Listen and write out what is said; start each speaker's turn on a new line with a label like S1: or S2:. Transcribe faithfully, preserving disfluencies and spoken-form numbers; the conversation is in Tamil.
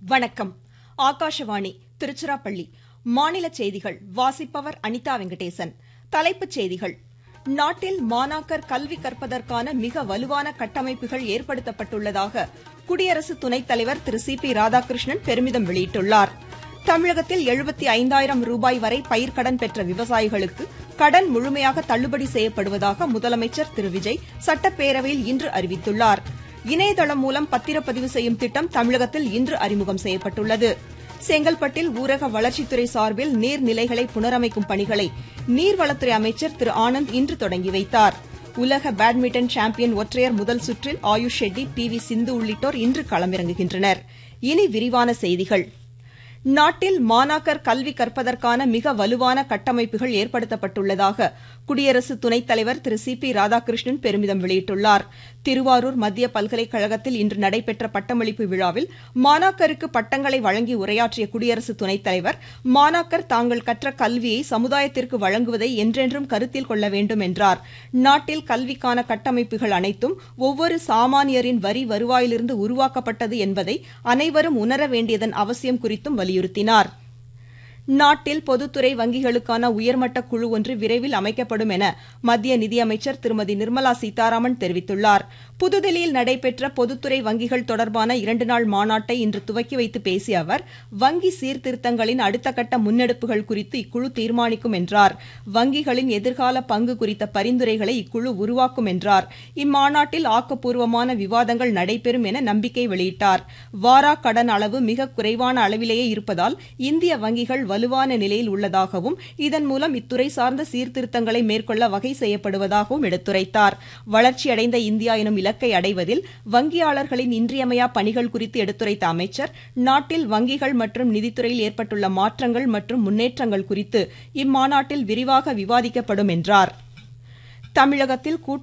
S1: வணக்கம். ஆகாஷவாணி திருச்சிராப்பள்ளி. மாநில செய்திகள் வாசிப்பவர் அனிதா வெங்கடேசன். தலைப்புச் செய்திகள். நாட்டில் மாணாக்கர் கல்வி கற்பதற்கான மிக வலுவான கட்டமைப்புகள் ஏற்படுத்தப்பட்டுள்ளதாக குடியரசு துணைத் தலைவர் திரு சி பி ராதாகிருஷ்ணன் பெருமிதம் வெளியிட்டுள்ளார். தமிழகத்தில் எழுபத்தி ஐந்தாயிரம் ரூபாய் வரை பயிர்க்கடன் பெற்ற விவசாயிகளுக்கு கடன் முழுமையாக தள்ளுபடி செய்யப்படுவதாக முதலமைச்சர் திரு விஜய் சட்டப்பேரவையில் இன்று அறிவித்துள்ளார். இணையதளம் மூலம் பத்திரப்பதிவு செய்யும் திட்டம் தமிழகத்தில் இன்று அறிமுகம் செய்யப்பட்டுள்ளது. செங்கல்பட்டில் ஊரக வளர்ச்சித்துறை சார்பில் நீர்நிலைகளை புனரமைக்கும் பணிகளை நீர்வளத்துறை அமைச்சர் திரு ஆனந்த் இன்று தொடங்கி வைத்தார். உலக பேட்மிண்டன் சாம்பியன் ஒற்றையர் முதல் சுற்றில் ஆயுஷ் ஷெட்டி, பி வி சிந்து உள்ளிட்டோர் இன்று களமிறங்குகின்றனர். இனி விரிவான செய்திகள். நாட்டில் மாணாக்கர் கல்வி கற்பதற்கான மிக வலுவான கட்டமைப்புகள் ஏற்படுத்தப்பட்டுள்ளதாக குடியரசு துணைத் தலைவர் திரு சி பி ராதாகிருஷ்ணன் பெருமிதம் வெளியிட்டுள்ளார். திருவாரூர் மத்திய பல்கலைக்கழகத்தில் இன்று நடைபெற்ற பட்டமளிப்பு விழாவில் மாணாக்கருக்கு பட்டங்களை வழங்கி உரையாற்றிய குடியரசு துணைத் தலைவர், மாணாக்கர் தாங்கள் கற்ற கல்வியை சமுதாயத்திற்கு வழங்குவதை என்றென்றும் கருத்தில் கொள்ள வேண்டும் என்றார். நாட்டில் கல்விக்கான கட்டமைப்புகள் அனைத்தும் ஒவ்வொரு சாமானியரின் வரி வருவாயிலிருந்து உருவாக்கப்பட்டது என்பதை அனைவரும் உணர வேண்டியதன் அவசியம் குறித்தும் வலியுறுத்தினார். நாட்டில் பொதுத்துறை வங்கிகளுக்கான உயர்மட்ட குழு ஒன்று விரைவில் அமைக்கப்படும் என மத்திய நிதியமைச்சர் திருமதி நிர்மலா சீதாராமன் தெரிவித்துள்ளார். புதுதில்லியில் நடைபெற்ற பொதுத்துறை வங்கிகள் தொடர்பான இரண்டு நாள் மாநாட்டை இன்று துவக்கி வைத்து பேசிய அவர், வங்கி சீர்திருத்தங்களின் அடுத்த கட்ட முன்னெடுப்புகள் குறித்து இக்குழு தீர்மானிக்கும் என்றார். வங்கிகளின் எதிர்கால பங்கு குறித்த பரிந்துரைகளை இக்குழு உருவாக்கும் என்றார். இம்மாநாட்டில் ஆக்கப்பூர்வமான விவாதங்கள் நடைபெறும் என நம்பிக்கை வெளியிட்டார். வாரா கடன் அளவு மிக குறைவான அளவிலேயே இருப்பதால் இந்திய வங்கிகள் வலுவான நிலையில் உள்ளதாகவும் இதன் மூலம் இத்துறை சார்ந்த சீர்திருத்தங்களை மேற்கொள்ள வகை செய்யப்படுவதாகவும் எடுத்துரைத்தார். வளர்ச்சியடைந்த இந்தியா எனும் இலக்கை அடைவதில் வங்கியாளர்களின் இன்றியமையா பணிகள் குறித்து எடுத்துரைத்த அமைச்சர், நாட்டில் வங்கிகள் மற்றும் நிதித்துறையில் ஏற்பட்டுள்ள மாற்றங்கள் மற்றும் முன்னேற்றங்கள் குறித்து இம்மாநாட்டில் விரிவாக விவாதிக்கப்படும் என்றார். தமிழகத்தில்